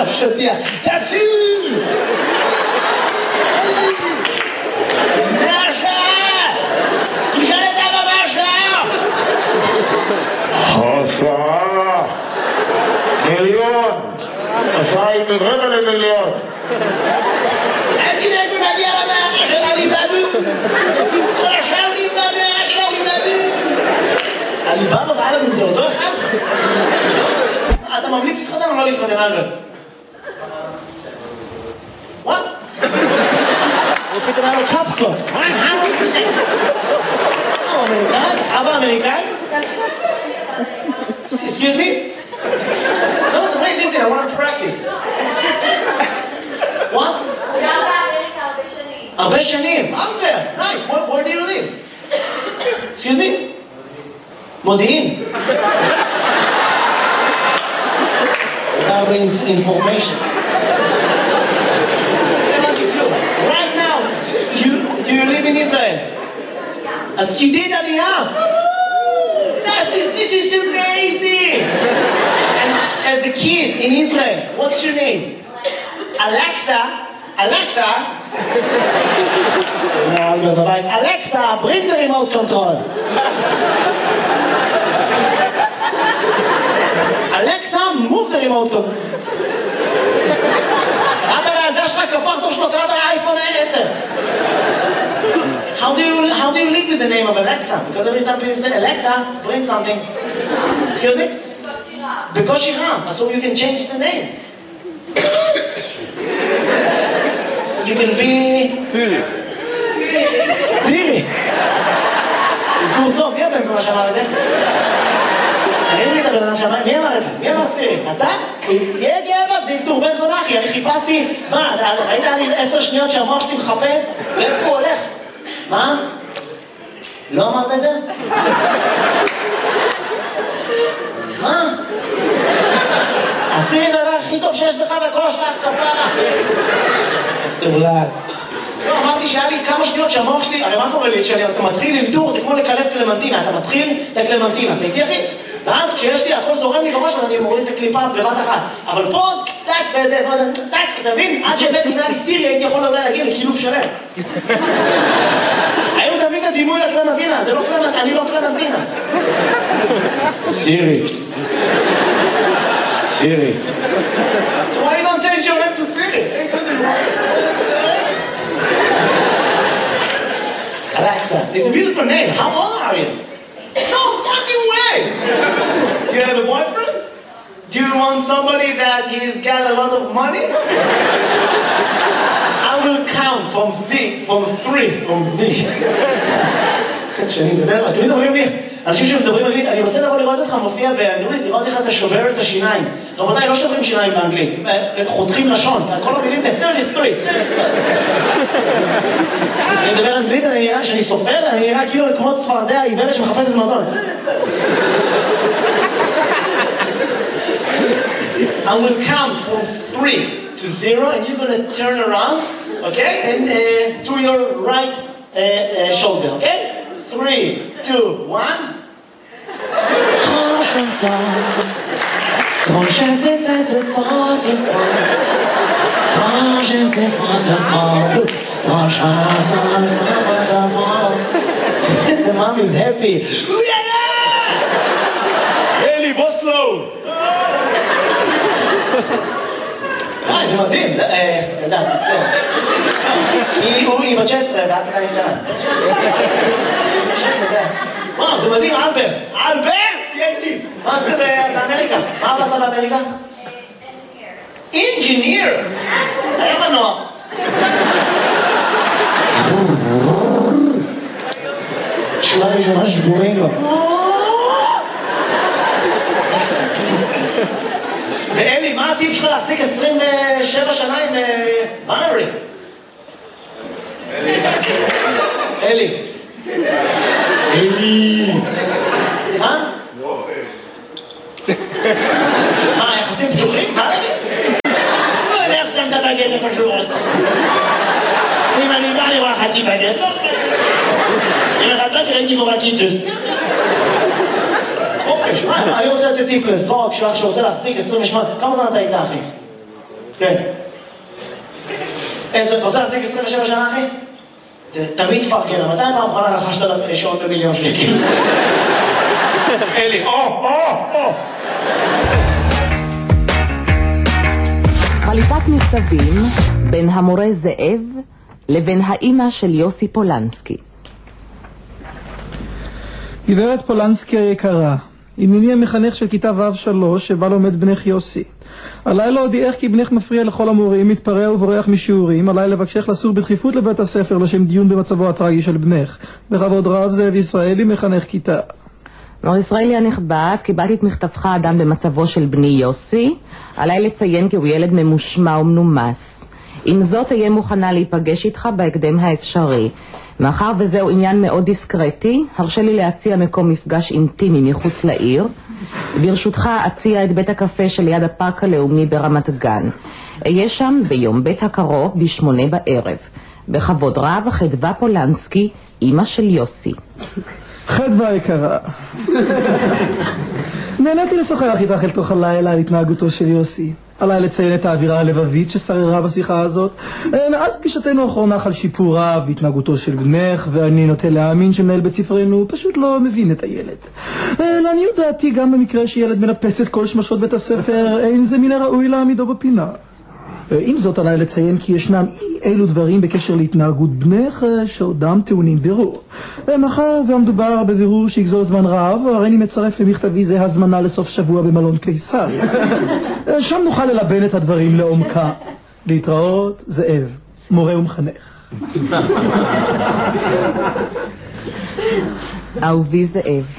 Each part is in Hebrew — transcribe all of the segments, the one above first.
השטיח. תקשיב! מהשעה! תשאל את אבא מהשעה! השעה! מיליון! השעה היא מרבע למיליון! אל תדאגו נגיע למאה של עליבאבו! שים כל השעונים במאה של עליבאבו! עליבאבו ואלאדין זה אותו אחד? אתה ממליץ להתחתן או לא להתחתן, אלברט? What? הוא פתאום היה לו קפסלוס. אמריקאי? אבא אמריקאי? Excuse me? No, wait, listen, I want to practice. What? הרבה שנים. אלברט, nice. Where do you live? Excuse me? מודיעין. הרבה information. Right now, do you live in Israel? As you did Aliyah. This is amazing. And as a kid in Israel, what's your name? Alexa. Alexa, bring the remote control. Alexa, move the remote control. קראת לילדה שלך כפר טוב שלו, קראת לאייפון 10. How do you live with the name of Alexa? Because every time people say, Alexa, bring something. Excuse me? בקושי רם. So you can change the name. You can be... סירי. גור טוב, מי הבן זונה שאמר את זה? אין לי את הבן אדם שאמר, מי אמר את זה? מי אמר סירי? אתה? תהיה גאה, זה ילתור בן זונה אחי, אני חיפשתי, מה, ראית לי 10 שניות שהמוח שלי מחפש? לאיפה הוא הולך? מה? לא אמרת את זה? מה? הסירי זה הדבר הכי טוב שיש בך בכל השאר כפרה. תאולל. לא, אמרתי שהיה לי כמה שניות שהמוח שלי, הרי מה קורה לי? כשאתה מתחיל ללדור, זה כמו לקלף קלמנטינה, אתה מתחיל את הקלמנטינה, אתה איתי אחי? ואז כשיש לי, הכל זורם לי בראש, אז אני מוריד את הקליפה בבת אחת. אבל פה, טק, וזה, טק, אתה מבין? עד שהבאתי אם היה לי סירי, הייתי יכול להגיע לקילוף שלם. היום אתה מבין את הדימוי לקלמנטינה, זה לא קלמנטינה, אני לא קלמנטינה. סירי. סירי. So why you don't change your name to Siri? Alexa, it's a beautiful name. How old are you? No fucking way! Do you have a boyfriend? Do you want somebody that he's got a lot of money? I will count from 3. כשאני מדבר, אתם מדברים לי, אנשים שמדברים אנגלית, אני רוצה לבוא לראות אותך מופיע באנגלית, לראות איך אתה שובר את השיניים. רבותיי, לא שוברים שיניים באנגלית, חותכים לשון, כל המילים ב-33. אני מדבר אנגלית, אני נראה שאני סופר, אני נראה כאילו כמו צפרדע עיוורת שמחפשת מזון. I will count from 3 to 0 and you're going to turn around, okay? And to your right shoulder, okay? 3, 2, 1. Quand je sais faire ce fort, quand je sais faire ce fort, quand je sais faire ce fort. The mom is happy. Eli, בוא slow. זה מדהים, ילדה, תצטער. כי היא בת 16 ואת עדיין קטנה. 16 זה. וואו, זה מדהים, אלברט. אלברט! תהיה איתי. מה עשית באמריקה? מה עשה באמריקה? אינג'יניר. היה מנוע. שורה ראשונה שבורים לו. ואלי, מה הטיפ שלך להחזיק 27 שנה עם בנרי? אלי. אלי. סליחה? לא, מה, יחסים פתוחים? מה לבי? לא יודע איך שם את הבגט איפה שהוא רוצה. אם אני בא לראה חצי בגט, לא בגט. אם אחד בגט הייתי בו בקיטוס. חופש, מה? אני רוצה לתת טיפ לזוג שלך שרוצה להחזיק 28. כמה זמן אתה איתה, אחי? כן. אתה רוצה להשיג 27 שנה, אחי? תמיד תפרגן, מתי פעם אחרונה רכשת שעון ב1,000,000 שקל? אלי, חליפת מכתבים בין המורה זאב לבין האימא של יוסי פולנסקי. גברת פולנסקי היקרה, הנני המחנך של כיתה ו'3 שבה לומד בנך יוסי. עליי להודיעך כי בנך מפריע לכל המורים, מתפרע ובורח משיעורים. עליי לבקשך לסור בדחיפות לבית הספר לשם דיון במצבו הטרגי של בנך. בכבוד רב, זאב ישראלי, מחנך כיתה. מר ישראלי הנכבד, קיבלתי את מכתבך אדם במצבו של בני יוסי. עליי לציין כי הוא ילד ממושמע ומנומס. עם זאת אהיה מוכנה להיפגש איתך בהקדם האפשרי. מאחר וזהו עניין מאוד דיסקרטי, הרשה לי להציע מקום מפגש אינטימי מחוץ לעיר. ברשותך אציע את בית הקפה שליד הפארק הלאומי ברמת גן. אהיה שם ביום בית הקרוב ב8 בערב. בכבוד רב, חדווה פולנסקי, אמא של יוסי. חדווה יקרה, נהניתי לשוחח איתך אל תוך הלילה על התנהגותו של יוסי. עליי לציין את האווירה הלבבית ששררה בשיחה הזאת. מאז פגישתנו האחרונה חל שיפור רב בהתנהגותו של בנך, ואני נוטה להאמין שמנהל בית ספרנו פשוט לא מבין את הילד. לעניות דעתי, גם במקרה שילד מנפץ את כל שמשות בית הספר, אין זה מן הראוי להעמידו בפינה. עם זאת עליי לציין כי ישנם אילו דברים בקשר להתנהגות בנך שעודם טעונים בירור. מאחר והמדובר בבירור שיגזור זמן רב, הרי אני מצרף למכתבי זה הזמנה לסוף שבוע במלון קיסר. שם נוכל ללבן את הדברים לעומקה. להתראות, זאב, מורה ומחנך. אהובי זאב,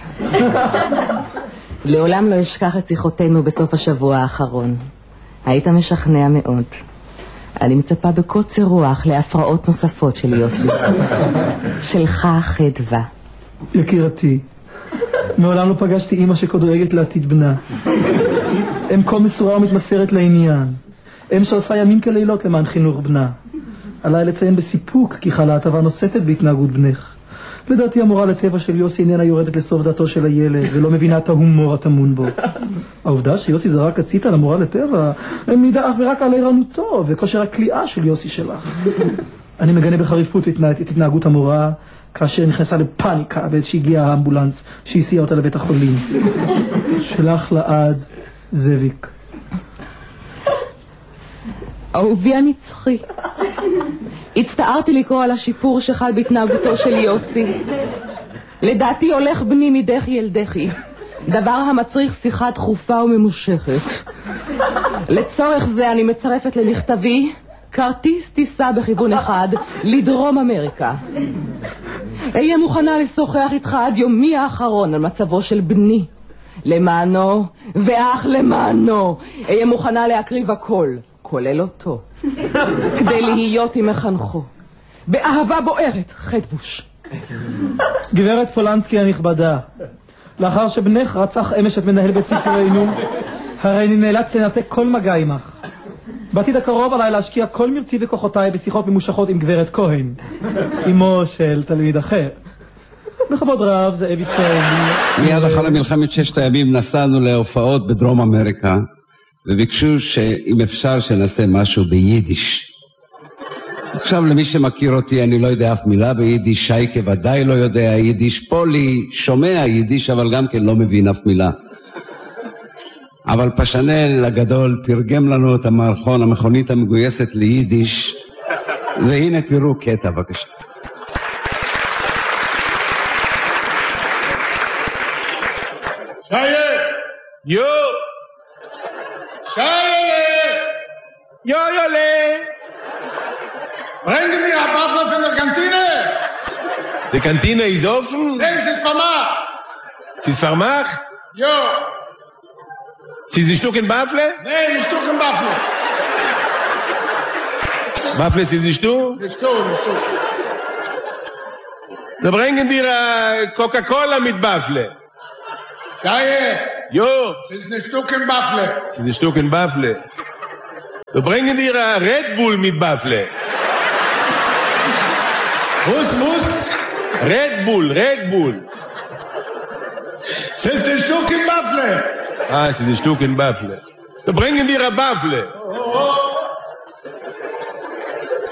לעולם לא אשכח את שיחותינו בסוף השבוע האחרון. היית משכנע מאוד. אני מצפה בקוצר רוח להפרעות נוספות של יוסי. שלך חדווה. יקירתי, מעולם לא פגשתי אמא שכה דואגת לעתיד בנה. אם כה מסורה ומתמסרת לעניין. אם שעושה ימים כלילות למען חינוך בנה. עליי לציין בסיפוק כי חלה הטבה נוספת בהתנהגות בנך. לדעתי המורה לטבע של יוסי איננה יורדת לסוף דעתו של הילד ולא מבינה את ההומור הטמון בו. העובדה שיוסי זרק הציתה למורה לטבע מעידה אך ורק על ערנותו וכושר הכליאה של יוסי שלך. אני מגנה בחריפות את התנהגות המורה כאשר נכנסה לפאניקה בעת שהגיע האמבולנס שהסיע אותה לבית החולים. שלח לעד, זאביק. אהובי הנצחי, הצטערתי לקרוא על השיפור שחל בהתנהגותו של יוסי. לדעתי הולך בני מדחי אל דחי, דבר המצריך שיחה דחופה וממושכת. לצורך זה אני מצרפת למכתבי כרטיס טיסה בכיוון אחד לדרום אמריקה. אהיה מוכנה לשוחח איתך עד יומי האחרון על מצבו של בני. למענו ואך למענו אהיה מוכנה להקריב הכל, כולל אותו, כדי להיות עם מחנכו באהבה בוערת. חדבוש. גברת פולנסקי הנכבדה, לאחר שבנך רצח אמש את מנהל בית ספרנו, הרי אני נאלץ לנתק כל מגע עמך. בעתיד הקרוב עליי להשקיע כל מרצי וכוחותיי בשיחות ממושכות עם גברת כהן, אמו של תלמיד אחר. בכבוד רב, זאב ישראלי. מיד אחרי מלחמת 6 הימים נסענו להופעות בדרום אמריקה, וביקשו שאם אפשר שנעשה משהו ביידיש. עכשיו למי שמכיר אותי, אני לא יודע אף מילה ביידיש, שייקה ודאי לא יודע יידיש, פולי שומע יידיש אבל גם כן לא מבין אף מילה. אבל פשנל הגדול תרגם לנו את המערכון, המכונית המגויסת ליידיש, והנה תראו קטע בבקשה. שייך! יו! שייך! Jo, Jolle! Bringen mir ein Waffel von der Kantine! Die Kantine ist offen? Nein, sie ist vermacht! Sie ist vermacht? Jo! Sie ist ein Stück in Waffle? Nein, ein Stück in Waffle! Waffle ist nicht du? Nicht du, nicht du. Da bringen dir Coca-Cola mit Waffle. Scheiße! Jo! Sie ist ein Stück in Waffle! Sie ist ein Stück in Waffle. Da bringen dir Red Bull mit Waffle. Was? Red Bull. Sie ist ein Stück in Waffle! Ah, sie ist ein Stück in Waffle. Da bringen dir eine Waffle.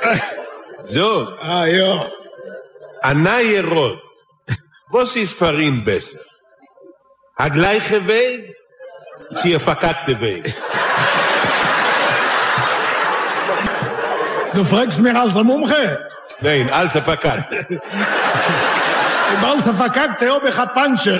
זאת. Jo. ענה ירוד. בוסי ספרים בסר. הגלי חווה, צייפקק תווה. Du fragst mich als ein Mumche? Nein, als ein Verkackt. Im als ein Verkackt, der habe ich ein Pancher.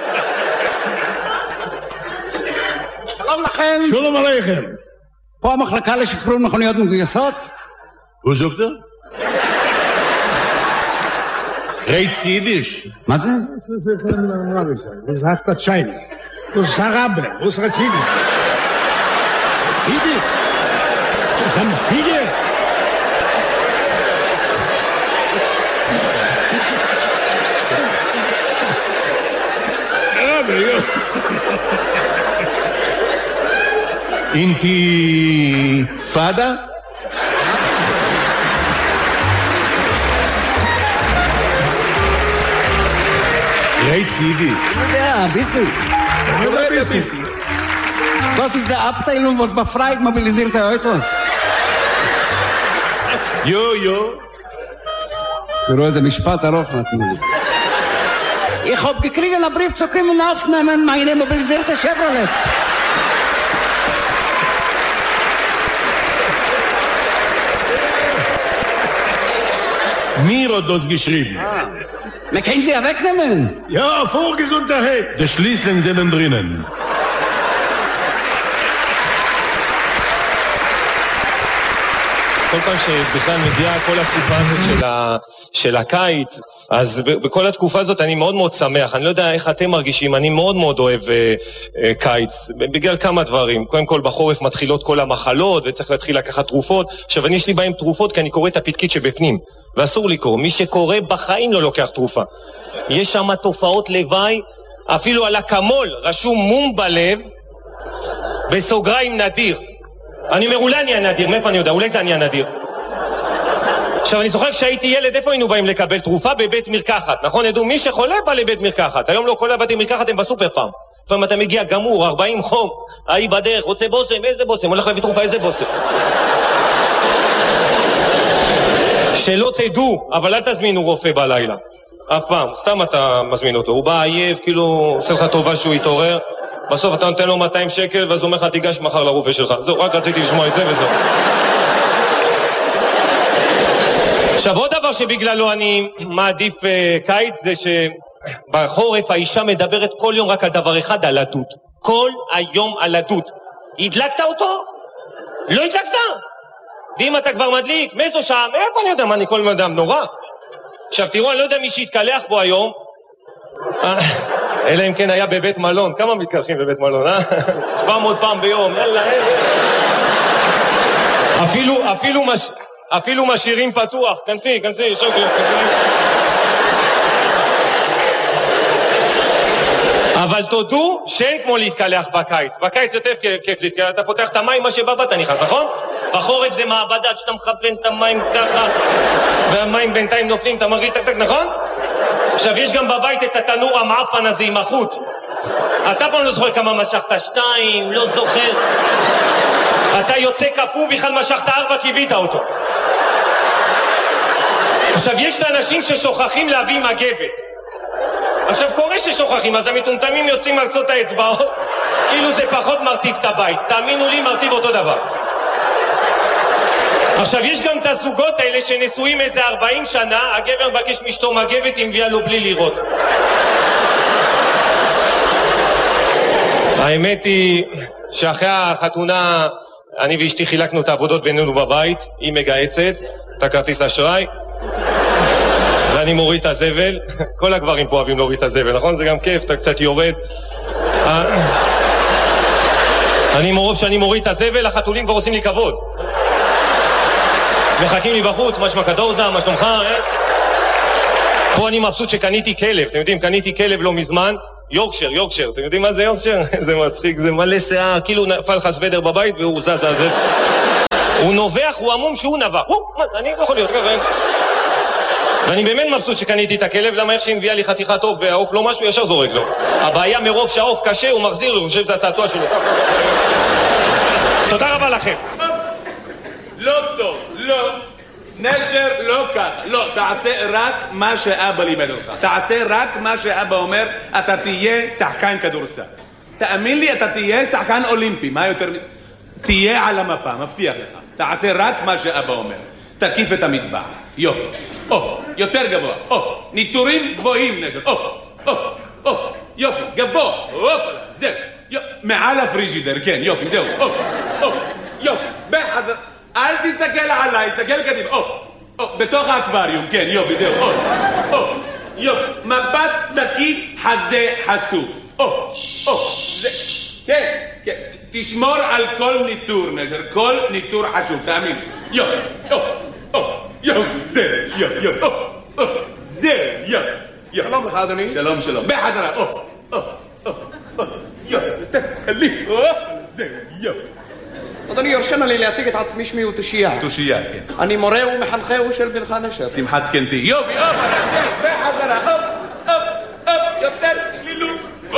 שלום לכם. Shalom Aleichem. פה המחלקה לשחרור מכוניות מגויסות? Wo sucht er? Reit Jiddisch. מה זה? Wie sagt das Scheine? Du Sarabe, wo ist Razidisch? Razidisch? Das haben viele. Intifada? Reit Jiddisch. Ja, bisschen. Das ist der Abteilung, was befreit mobilisierte Autos. Jo. תראו איזה משפט ארוך נתנו לי. Ich hab gekriegt einen Brief zu kommen aufnehmen, meine mobilisierte Chevrolet. Mir hat das geschrieben. Wir können sie ja wegnehmen. Ja, Vorgesundheit. Die Schließling sind drinnen. כל פעם שבכלל מגיעה כל התקופה הזאת של הקיץ, אז בכל התקופה הזאת אני מאוד מאוד שמח. אני לא יודע איך אתם מרגישים, אני מאוד מאוד אוהב קיץ, בגלל כמה דברים. קודם כל בחורף מתחילות כל המחלות, וצריך להתחיל לקחת תרופות. עכשיו אני יש לי בהם תרופות כי אני קורא את הפתקית שבפנים, ואסור לקרוא. מי שקורא בחיים לא לוקח תרופה. יש שם תופעות לוואי, אפילו על הקמול רשום מום בלב, בסוגריים נדיר. אני אומר, אולי אני הנדיר, מאיפה אני יודע? אולי זה אני הנדיר. עכשיו, אני זוכר כשהייתי ילד, איפה היינו באים לקבל תרופה? בבית מרקחת, נכון? ידעו, מי שחולה בא לבית מרקחת. היום לא כל הבתי מרקחת הם בסופר פארם. לפעמים אתה מגיע גמור, 40 חום, ההיא בדרך, רוצה בוסם, איזה בוסם? הולך להביא תרופה, איזה בוסם? שלא תדעו, אבל אל תזמינו רופא בלילה. אף פעם, סתם אתה מזמין אותו. הוא בא עייף, כאילו, עושה לך טובה שהוא יתעורר. בסוף אתה נותן לו 200 שקל, ואז הוא אומר לך, תיגש מחר לרופא שלך. זהו, רק רציתי לשמוע את זה וזהו. עכשיו, עוד דבר שבגללו אני מעדיף קיץ, זה שבחורף האישה מדברת כל יום רק על דבר אחד, על הדוד. כל היום על הדוד. הדלקת אותו? לא הדלקת? ואם אתה כבר מדליק, מאיזו שעה? מאיפה אני יודע? מה, אני כל אדם נורא? עכשיו, תראו, אני לא יודע מי שהתקלח פה היום. אלא אם כן היה בבית מלון. כמה מתקלחים בבית מלון, 700 פעם ביום, יאללה, אפילו משאירים פתוח. כנסי, שוקר, כנסי. אבל תודו שאין כמו להתקלח בקיץ. בקיץ יותר כיף להתקלח, אתה פותח את המים, מה שבא אתה נכנס, נכון? בחורף זה מעבדה שאתה מכוון את המים ככה, והמים בינתיים נופלים, אתה מרגיש טק, נכון? עכשיו, יש גם בבית את התנור המעפן הזה עם החוט. אתה פעם לא זוכר כמה משכת? 2, לא זוכר. אתה יוצא כפו, בכלל משכת 4, קיבית אותו. עכשיו, יש את האנשים ששוכחים להביא מגבת. עכשיו, קורה ששוכחים, אז המטומטמים יוצאים מרצות האצבעות, כאילו זה פחות מרטיב את הבית. תאמינו לי, מרטיב אותו דבר. עכשיו, יש גם את הזוגות האלה שנשואים איזה 40 שנה, הגבר מבקש מאשתו מגבת, היא מביאה לו בלי לראות. האמת היא שאחרי החתונה, אני ואשתי חילקנו את העבודות בינינו בבית, היא מגהצת, את הכרטיס אשראי, ואני מוריד את הזבל. כל הגברים פה אוהבים להוריד את הזבל, נכון? זה גם כיף, אתה קצת יורד. מרוב שאני מוריד את הזבל, החתולים כבר עושים לי כבוד. מחכים לי בחוץ, מה שמע כדורזה, מה שלומך, פה אני מבסוט שקניתי כלב, אתם יודעים, קניתי כלב לא מזמן, יורקשר, אתם יודעים מה זה יורקשר? זה מצחיק, זה מלא שיער, כאילו נפל לך סוודר בבית והוא זז, הוא נובח, הוא עמום שהוא נבח, אני לא יכול להיות, ואני באמת מבסוט שקניתי את הכלב, למה איך שהנביאה לי חתיכה טוב והעוף לא משהו, ישר זורק לו. הבעיה מרוב שהעוף קשה, הוא מחזיר לו, הוא חושב שזה הצעצוע שלו. תודה רבה לכם. לא טוב, לא. נשר לא ככה, לא, תעשה רק מה שאבא לימד אותך. תעשה רק מה שאבא אומר, אתה תהיה שחקן כדורסל. תאמין לי, אתה תהיה שחקן אולימפי, מה יותר... תהיה על המפה, מבטיח לך. תעשה רק מה שאבא אומר. תקיף את המטבח. יופי. יותר גבוה. ניטורים גבוהים, נשר. יופי, גבוה. זהו. מעל הפריג'ידר, כן, יופי, זהו. יופי. בחזר. אל תסתכל עליי, תסתכל קדימה. בתוך האקווריום, כן, יופי, זהו. יופי. מבט תקיף, חזה חשוף. כן, כן. תשמור על כל ניטור, נשר. כל ניטור חשוב, תאמין. יופי. זהו. שלום לך, אדוני. שלום. בחזרה. זהו. אדוני, יורשנה לי להציג את עצמי, שמי הוא תושייה. תושייה, כן. אני מורה ומחנכהו של בנך נשר. שמחת זקנתי. יופי, בחזרה. יותר צלילות.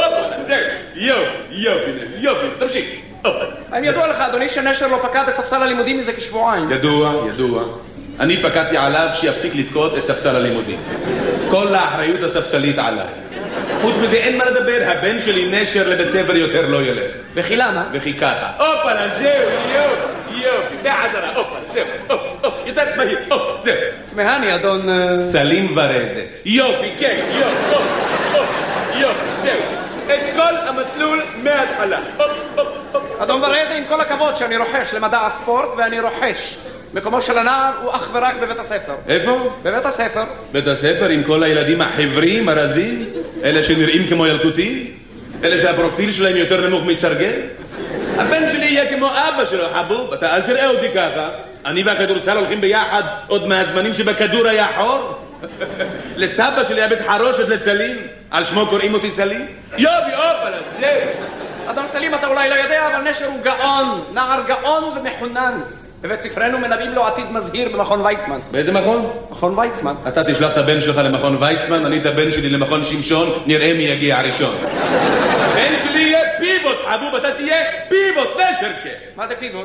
יופי, תמשיך. האם ידוע לך, אדוני, שנשר לא פקד את ספסל הלימודים מזה כשבועיים? ידוע. אני פקדתי עליו שיפסיק לפקוד את ספסל הלימודים. כל האחריות הספסלית עליי. חוץ מזה אין מה לדבר, הבן שלי נשר לבית ספר יותר לא ילך. וכי למה? וכי ככה. זהו, יופי, בחזרה, זהו, יותר מהיר, זהו. תמהני, אדון... סלים ורזה. יופי, כן, יופי, זהו. את כל המסלול מההתחלה. אדון ורזה, עם כל הכבוד שאני רוחש למדע הספורט, ואני רוחש. מקומו של הנער הוא אך ורק בבית הספר. איפה? בבית הספר. בית הספר עם כל הילדים החברים, הרזים? אלה שנראים כמו ילקוטים? אלה שהפרופיל שלהם יותר נמוך מסרגל? הבן שלי יהיה כמו אבא שלו, חבוב. אתה אל תראה אותי ככה. אני והכדורסל הולכים ביחד עוד מהזמנים שבכדור היה חור. לסבא שלי היה בית חרושת לסלים. על שמו קוראים אותי סלים? יופי, זהו. אדון סלים, אתה אולי לא יודע, אבל נשר הוא גאון. נער גאון ומחונן. בבית ספרנו מנבאים לו עתיד מזהיר במכון ויצמן. באיזה מכון? מכון ויצמן. אתה תשלח את הבן שלך למכון ויצמן, אני את הבן שלי למכון שמשון, נראה מי יגיע ראשון. הבן שלי יהיה פיבוט, חבוב, אתה תהיה פיבוט, נשרקה. מה זה פיבוט?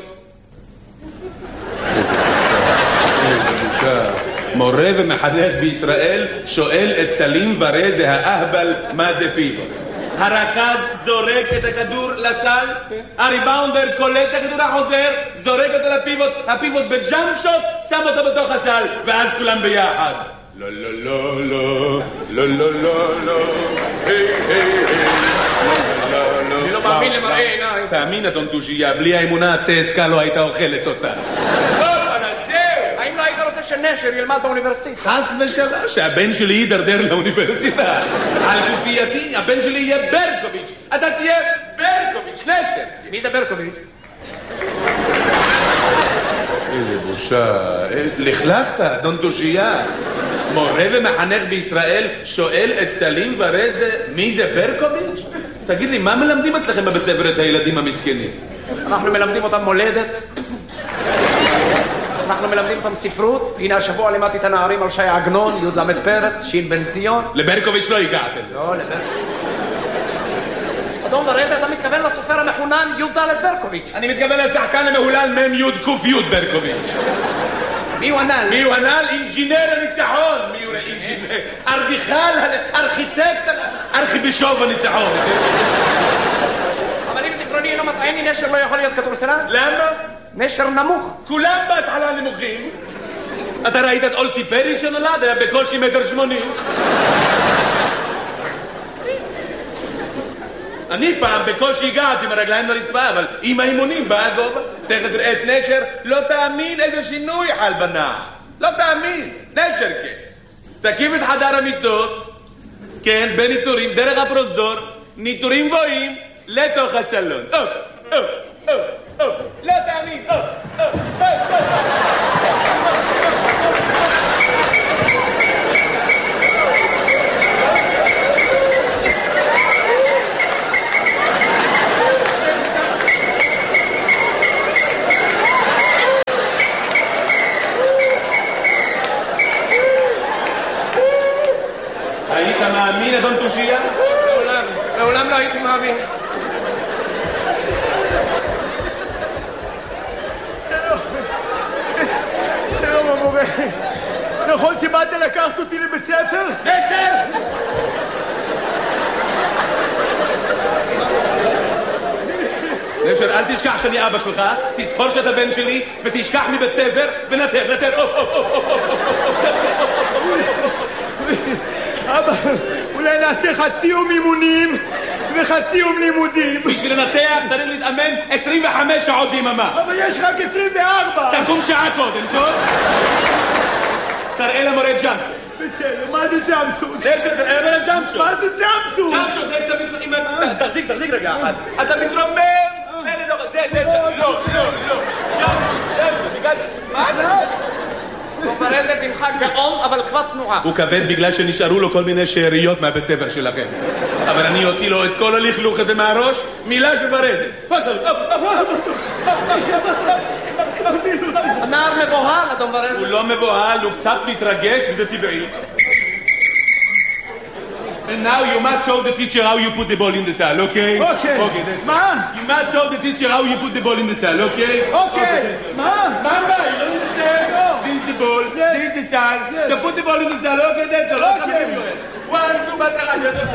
מורה ומחנך בישראל שואל את סלים ורזה האהבל מה זה פיבוט. הרכז זורק את הכדור לסל, הריבאונדר קולט את הכדור החוזר, זורק אותו לפיבוט, הפיבוט בג'אמפ שוט, שם אותו בתוך הסל, ואז כולם ביחד. לא, אני לא מאמין למראה עיניי. תאמין, אדון תושייה, בלי האמונה הצסקה לא הייתה אוכלת אותה. האם לא היית רוצה שנשר ילמד באוניברסיטה? חס ושלום, שהבן שלי יידרדר לאוניברסיטה. על גופייתי, הבן שלי יהיה ברקוביץ'. אתה תהיה ברקוביץ', נשר. מי זה ברקוביץ'? איזה בושה. לכלכת, אדון תושייה. מורה ומחנך בישראל שואל את סלים ורזה מי זה ברקוביץ'? תגיד לי, מה מלמדים אצלכם בבית ספר את הילדים המסכנים? אנחנו מלמדים אותם מולדת. אנחנו מלמדים אותם ספרות. הנה השבוע לימדתי את הנערים על שי עגנון, י' למד פרץ, שין בן ציון. לברקוביץ' לא הגעתם. לא, לברקוביץ'. אדון ורזה, אתה מתכוון לסופר המחונן י' ד' ברקוביץ'. אני מתכוון לשחקן המהולל מ' י' ק' י' ברקוביץ'. מי הוא הנ"ל? מי הוא הנ"ל? אינג'ינר הניצחון. מי הוא אינג'ינר? ארדיכל, ארכיטקט, ארכיבישוף הניצחון. אבל אם זיכרוני אינו מטעני, נשר לא יכול להיות כדורסלן? למה? נשר נמוך. כולם בהתחלה נמוכים. אתה ראית את אולסי פרי שנולד? היה בקושי 1.80 מטר. אני פעם בקושי הגעתי עם הרגליים לרצפה, אבל עם האימונים בא הגובה. תכף תראה את נשר, לא תאמין איזה שינוי חל בנער. לא תאמין. נשר כן. תקיף את חדר המיטות, כן, בניטורים, דרך הפרוזדור, ניטורים גבוהים, לתוך הסלון. לא תאמין. היית מאמין, אדון תושייה? לעולם לא הייתי מאמין. שלום המורה. נכון שבאת לקחת אותי לבית ספר? נשר! נשר, אל תשכח שאני אבא שלך, תזכור שאתה בן שלי, ותשכח מבית ספר, ונתר. אבא, אולי נעשה חצי יום אימונים וחצי יום לימודים. בשביל לנתח צריך להתאמן 25 שעות ביממה. אבל יש רק 24. תקום שעה קודם, טוב? תראה למורה ג'אמפ. בסדר, מה זה ג'אמפסוט? תראה למורה ג'אמפסוט. מה זה ג'אמפסוט? ג'אמפסוט, זה שאתה תחזיק רגע אחד. אתה מתרומם. זה, לא. מה? ברזת ממך גאון, אבל כבר תנועה. הוא כבד בגלל שנשארו לו כל מיני שאריות מהבית ספר שלכם. אבל אני אוציא לו את כל הלכלוך הזה מהראש, מילה של ברזת. הנער מבוהל, אדון ברזת. הוא לא מבוהל, הוא קצת מתרגש, וזה טבעי. And now you must show the teacher how you put the ball in the cell, okay? Okay. מה? You must show the teacher how you put the ball in the cell, okay? Okay. מה? You don't understand? This is the ball, this is the cell. So put the ball in the cell, okay? That's all. Okay. 1, 2, בטח.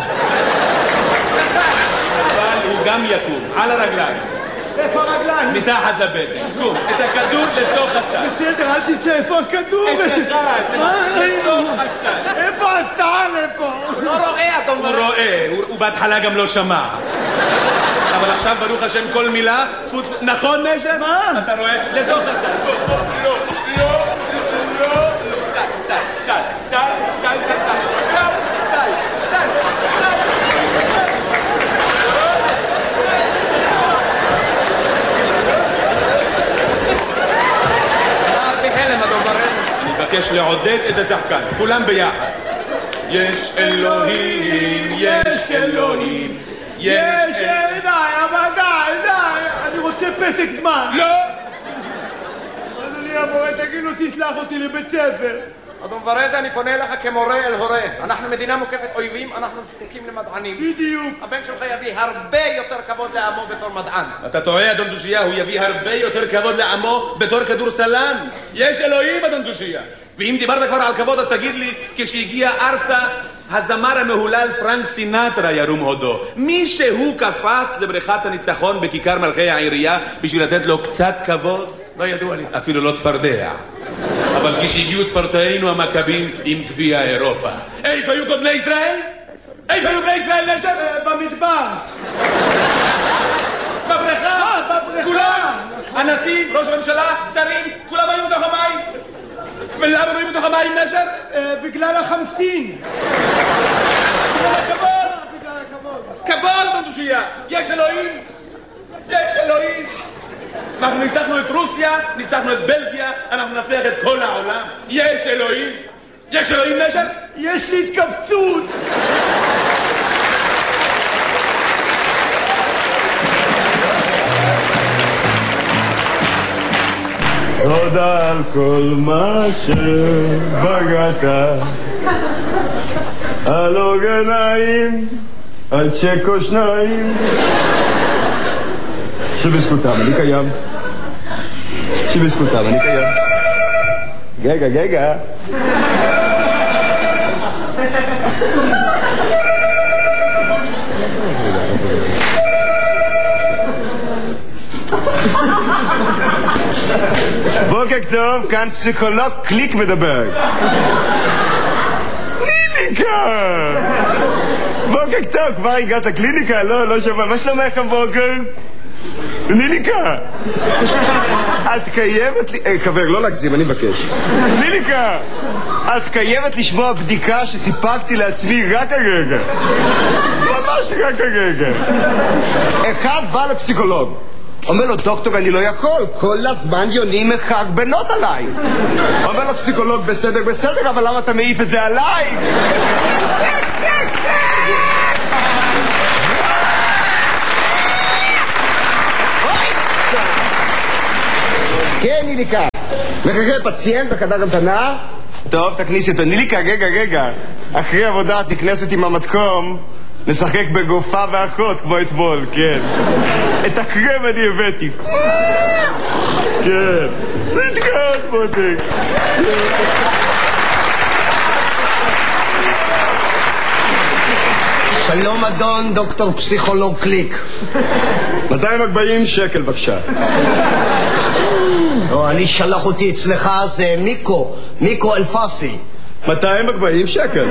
אבל הוא גם יקום, על הרגליים. איפה הרגליים? מתחת לבטן. קום, את הכדור לתוך הצד. בסדר, אל תצא, איפה הכדור? את הצד, לתוך הצד. איפה הצד? איפה? הוא לא רואה, אדון הוא רואה, הוא בהתחלה גם לא שמע. אבל עכשיו ברוך השם כל מילה, נכון נשר? מה? אתה רואה? לתוך הצד. לא. צד. אני מבקש לעודד את השחקן, כולם ביחד. יש אלוהים, יש אלוהים, די, אבל די, אני רוצה פסק זמן. לא! אדוני המורה, תגיד לו תשלח אותי לבית ספר. אדון ורדה, אני פונה אליך כמורה אל הורה. אנחנו מדינה מוקפת אויבים, אנחנו זקוקים למדענים. בדיוק. הבן שלך יביא הרבה יותר כבוד לעמו בתור מדען. אתה טועה, אדון דושיה, הוא יביא הרבה יותר כבוד לעמו בתור כדורסלן. יש אלוהים, אדון דושיה. ואם דיברת כבר על כבוד, אז תגיד לי, כשהגיע ארצה, הזמר המהולל פרנק סינטרה ירום הודו. מישהו קפץ לבריכת הניצחון בכיכר מלכי העירייה בשביל לתת לו קצת כבוד? לא ידוע לי. אפילו לא צפרדע. אבל כשהגיעו ספורטאינו המכבים עם גביע אירופה. איפה היו כל בני ישראל? איפה היו בני ישראל נשר? במדבר. בבריכה? כולם. הנשיא, ראש הממשלה, שרים, כולם היו בתוך המים. ולמה היו בתוך המים נשר? בגלל החמסין. בגלל הכבוד. כבוד בנדושייה. יש אלוהים. יש אלוהים. אנחנו ניצחנו את רוסיה, ניצחנו את בלגיה, אנחנו נצליח את כל העולם. יש אלוהים. יש אלוהים נשר? יש לי התכווצות. תודה על כל מה שבגעת, על עוגניים, על צ'קו שניים, שבזכותם אני קיים. גגה. בוקר טוב, כאן פסיכולוג קליק מדבר. קליניקה! בוקר טוב, כבר הגעת קליניקה? לא שומע, מה שלומך הבוקר? ליליקה! את חייבת... חבר, לא להגזים, אני מבקש. ליליקה! את חייבת לשמוע בדיקה שסיפקתי לעצמי רק הרגע. ממש רק הרגע. אחד בא לפסיכולוג. אומר לו, דוקטור, אני לא יכול, כל הזמן יונים מרחק בנות עליי. אומר לו פסיכולוג, בסדר, אבל למה אתה מעיף את זה עליי? כן, ניליקה. מחכה פציינט בחדר המתנה. טוב, תכניס אותו. ניליקה, רגע. אחרי עבודה תכנסת עם המתקום. נשחק בגופה ואחות כמו אתמול, כן. את הקרם אני הבאתי. כן, להתראות מותק. שלום אדון דוקטור פסיכולוג קליק. 240 שקל בבקשה. לא, אני שלח אותי אצלך, זה מיקו אלפסי. 240 שקל.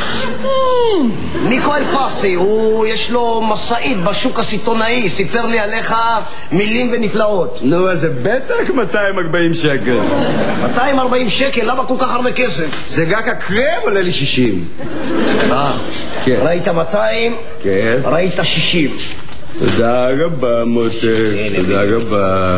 מיקו אלפסי, יש לו מסעית בשוק הסיטונאי, סיפר לי עליך מילים ונפלאות. נו, אז זה בטח 240 שקל. 240 שקל? למה כל כך הרבה כסף? זה רק הקרם עולה לי 60. כן. ראית 200? כן. ראית 60. תודה רבה מותק, תודה רבה.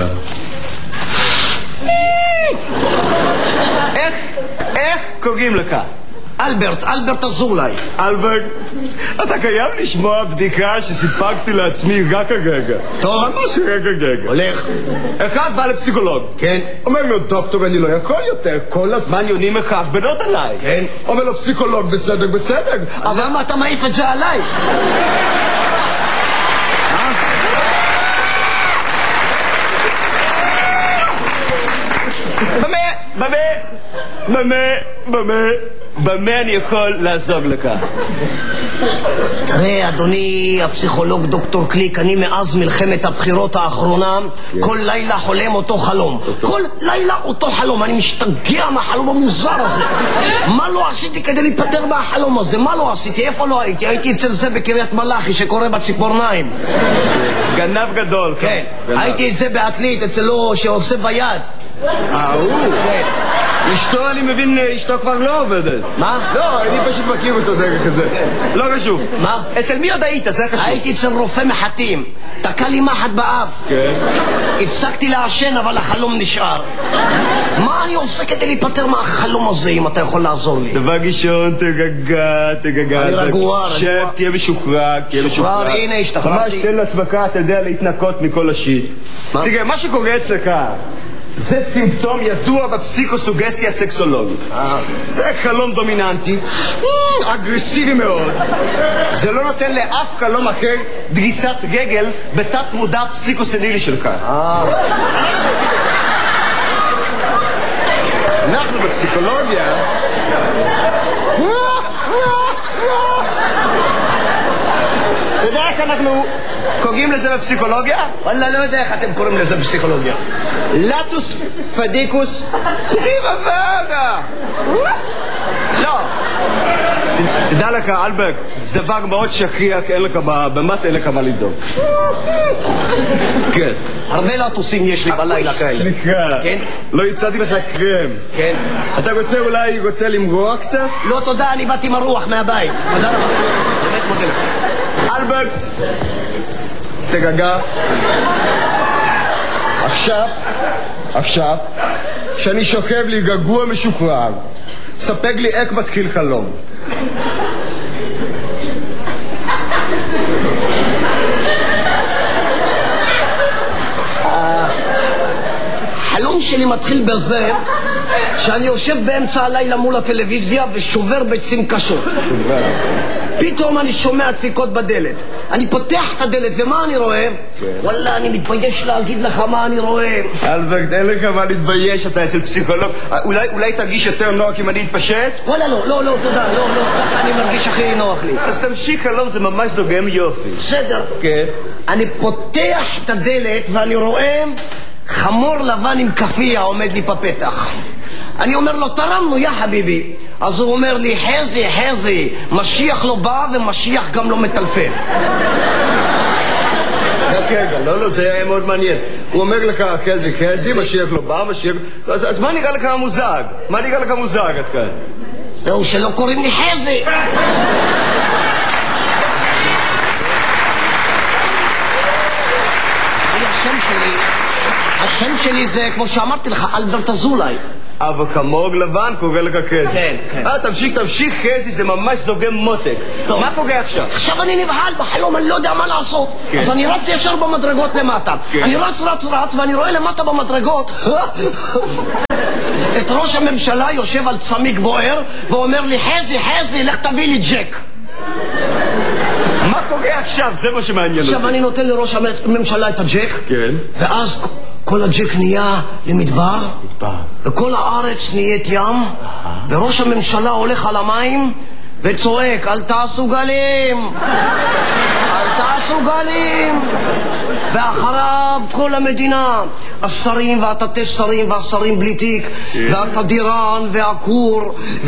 איך קוראים לך? אלברט אזולאי. אלברט, אתה חייב לשמוע בדיקה שסיפקתי לעצמי רק הרגע. טוב. ממש רק הרגע. הולך. אחד בא לפסיכולוג. כן. אומר לו, דוקטור, אני לא יכול יותר, כל הזמן יונים מחרבנות עליי. כן. אומר לו, פסיכולוג, בסדר. למה אתה מעיף את זה עליי? במה אני יכול לעזור לך? תראה, אדוני הפסיכולוג דוקטור קליק, אני מאז מלחמת הבחירות האחרונה כל לילה חולם אותו חלום. כל לילה אותו חלום. אני משתגע מהחלום המוזר הזה. מה לא עשיתי כדי להיפטר מהחלום הזה? מה לא עשיתי? איפה לא הייתי? הייתי אצל זה בקריית מלאכי שקורא בציפורניים. גנב גדול. כן. הייתי את זה בעתלית אצלו שעושה ביד. הוא? כן. אשתו, אני מבין, אשתו כבר לא עובדת. מה? לא, אני פשוט מכיר אותו דרך כזה. לא חשוב. מה? אצל מי עוד היית? זה חשוב. הייתי אצל רופא מחטים. תקע לי מחט באף. כן. הפסקתי לעשן, אבל החלום נשאר. מה אני עושה כדי להיפטר מהחלום הזה, אם אתה יכול לעזור לי? דבר ראשון, תרגע. אני רגוע. שב, תהיה משוחרר. משוחרר, הנה, השתחררתי. ממש תן לעצמך, אתה יודע, להתנקות מכל השיט. תראה, מה שקורה אצלך זה סימפטום ידוע בפסיקוסוגסטיה סקסולוגית. זה חלום דומיננטי, אגרסיבי מאוד. זה לא נותן לאף חלום אחר דריסת רגל בתת מודע פסיקוסנילי שלך. אנחנו בפסיקולוגיה אתה יודע איך אנחנו קוראים לזה בפסיכולוגיה? וואלה, לא יודע איך אתם קוראים לזה בפסיכולוגיה. לטוס פדיקוס ריבה וגה. לא. תדע לך, אלברט, זה דבר מאוד שכיח, באמת אין לך מה לבדוק. כן. הרבה לטוסים יש לי בלילה כאלה. סליחה. כן? לא הצעתי לך קרם. כן. אתה רוצה למרוח קצת? לא, תודה, אני באתי מרוח מהבית. תודה רבה. באמת מודה לך. אלברט, תרגע. עכשיו, שאני שוכב לי גגוע משוחרר, ספק לי איך מתחיל חלום. החלום שלי מתחיל בזה שאני יושב באמצע הלילה מול הטלוויזיה ושובר ביצים קשות. פתאום אני שומע דפיקות בדלת. אני פותח את הדלת ומה אני רואה? וואלה, אני מתבייש להגיד לך מה אני רואה. אלברט, אין לך מה להתבייש, אתה אצל פסיכולוג. אולי תרגיש יותר נוח אם אני אתפשט? וואלה, לא, תודה, לא, ככה אני מרגיש הכי נוח לי. אז תמשיך, חלום, זה ממש זוגם יופי. בסדר. כן. אני פותח את הדלת ואני רואה חמור לבן עם כפיה עומד לי בפתח. אני אומר לו, תרמנו, יא חביבי. אז הוא אומר לי, חזי, משיח לא בא ומשיח גם לא מטלפן. רגע, לא, זה היה מאוד מעניין. הוא אומר לך, חזי, משיח לא בא, משיח... אז מה נראה לך מוזג? מה נראה לך מוזג עד כאן? זהו, שלא קוראים לי חזי. השם שלי זה, כמו שאמרתי לך, אלברט אזולאי. אבל כמוג לבן קורא לך חזי. כן. תמשיך חזי, זה ממש זוגם מותק. מה קורה עכשיו? עכשיו אני נבהל בחלום, אני לא יודע מה לעשות. אז אני רץ ישר במדרגות למטה. אני רץ, ואני רואה למטה במדרגות את ראש הממשלה יושב על צמיג בוער ואומר לי, חזי, לך תביא לי ג'ק. מה קורה עכשיו? זה מה שמעניין אותי. עכשיו אני נותן לראש הממשלה את הג'ק. כן. ואז כל הג'ק נהיה למדבר, וכל הארץ נהיית ים, וראש הממשלה הולך על המים וצועק, אל תעשו גלים, אל תעשו גלים. ואחריו כל המדינה, השרים והתתי שרים והשרים בלי תיק, והתדירן והכור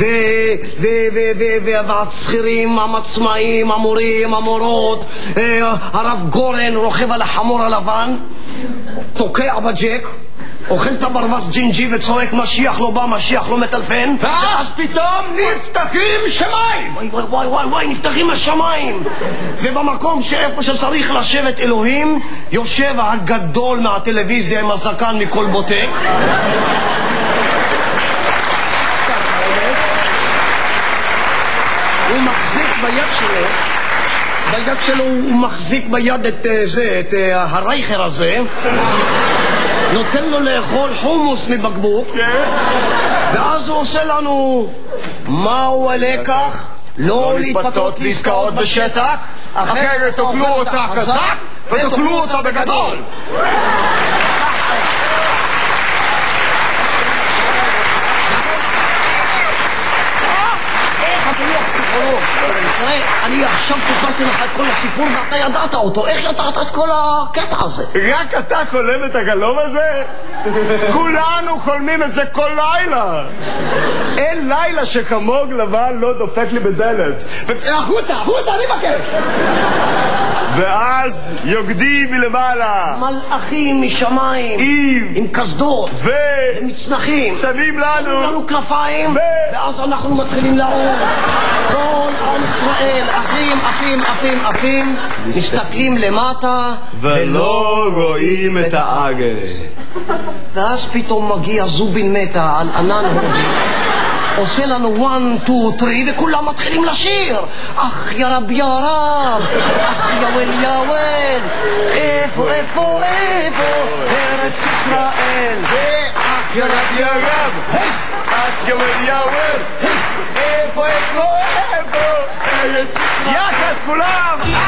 והצחירים, המצמאים, המורים, המורות, הרב גורן רוכב על החמור הלבן, תוקע בג'ק, אוכל את הברווז ג'ינג'י וצועק משיח לא בא, משיח לא מטלפן, ואז פתאום נפתחים שמיים. וואי וואי וואי וואי, נפתחים השמיים, ובמקום שאיפה שצריך לשבת אלוהים יושב הגדול מהטלוויזיה עם הזקן מכל בוטק, הוא מחזיק ביד שלו, הוא מחזיק ביד את הרייכר הזה, נותן לו לאכול חומוס מבקבוק, ואז הוא עושה לנו, מהו הלקח? לא להתפתות לעסקאות בשטח, אחרת תאכלו אותה חזק ותאכלו אותה בגדול. אדוני הפסיכולוג, תראה, אני עכשיו סיפרתי לך את כל הסיפור ואתה ידעת אותו, איך ידעת את כל הקטע הזה? רק אתה חולם את הגלום הזה? כולנו חולמים את זה כל לילה. אין לילה שחמוג לבן לא דופק לי בדלת. החוצה, אני מבקש. ואז יוקדים מלמעלה מלאכים משמיים עם קסדות ומצנחים שמים לנו כנפיים, ואז אנחנו מתחילים לעור. כל עם ישראל, אחים, מסתכלים למטה ולא רואים את האגז. ואז פתאום מגיע זובין מתה על ענן הודי, עושה לנו 1, 2, 3 וכולם מתחילים לשיר, אך יא רב יא רב, אך יאוול, איפה ארץ ישראל, אך יא רב יא רב, אך יאוול, איפה ארץ ישראל, יחד כולם.